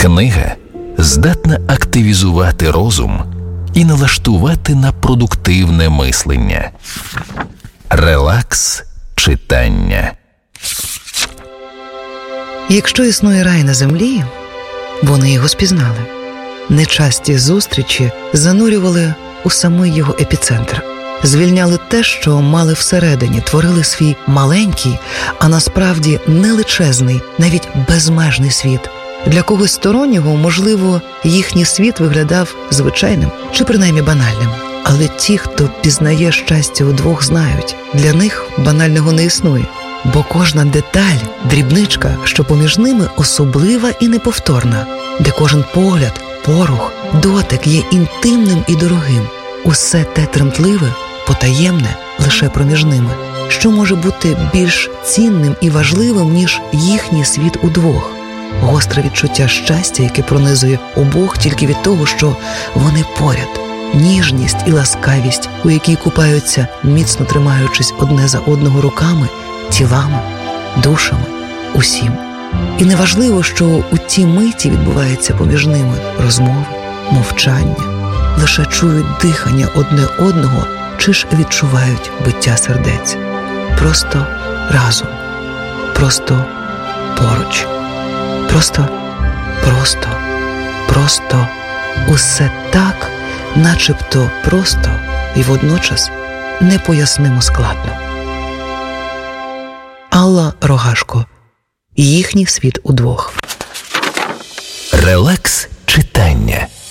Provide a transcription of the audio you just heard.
Книга здатна активізувати розум і налаштувати на продуктивне мислення. Релакс читання. Якщо існує рай на землі, вони його спізнали. Нечасті зустрічі занурювали у самий його епіцентр. Звільняли те, що мали всередині, творили свій маленький, а насправді величезний, навіть безмежний світ. Для когось стороннього, можливо, їхній світ виглядав звичайним чи принаймні банальним. Але ті, хто пізнає щастя удвох, знають, для них банального не існує. Бо кожна деталь, дрібничка, що поміж ними, особлива і неповторна, де кожен погляд, порух, дотик є інтимним і дорогим. Усе те тремтливе, потаємне лише проміж ними, що може бути більш цінним і важливим, ніж їхній світ удвох. Гостре відчуття щастя, яке пронизує обох тільки від того, що вони поряд. Ніжність і ласкавість, у якій купаються, міцно тримаючись одне за одного руками, тілами, душами, усім. І неважливо, що у ті миті відбувається поміж ними розмови, мовчання, лише чують дихання одне одного чи ж відчувають биття сердець. Просто разом, просто поруч, просто, усе так, начебто просто і водночас непояснимо складно. Алла Рогашко. Їхній світ удвох. Релакс читання.